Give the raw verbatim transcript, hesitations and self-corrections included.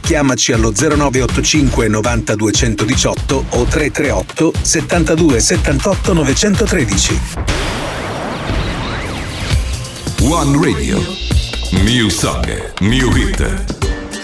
chiamaci allo zero nove otto cinque novanta duecentodiciotto o tre tre otto settantadue settantotto novecentotredici. One Radio. New Song, New Hit.